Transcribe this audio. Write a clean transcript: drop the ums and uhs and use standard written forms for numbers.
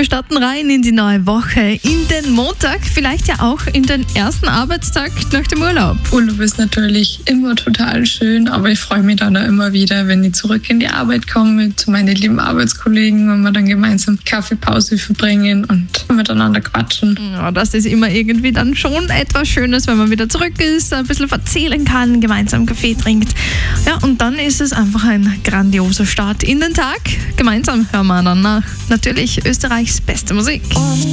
Wir starten rein in die neue Woche, in den Montag, vielleicht ja auch in den ersten Arbeitstag nach dem Urlaub. Urlaub ist natürlich immer total schön, aber ich freue mich dann auch immer wieder, wenn ich zurück in die Arbeit komme, zu meinen lieben Arbeitskollegen, wenn wir dann gemeinsam Kaffeepause verbringen und miteinander quatschen. Ja, das ist immer irgendwie dann schon etwas Schönes, wenn man wieder zurück ist, ein bisschen erzählen kann, gemeinsam Kaffee trinkt. Ja, und dann ist es einfach ein grandioser Start in den Tag. Gemeinsam hören wir dann nach natürlich Österreichs beste Musik.